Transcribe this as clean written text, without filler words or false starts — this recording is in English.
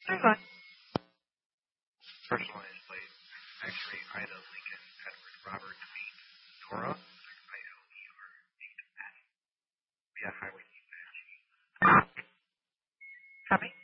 Okay. First one is played actually Ida, Lincoln, Edward, Robert, Queen, Dora, ILER, 8, Patty. Yeah, Highway Copy.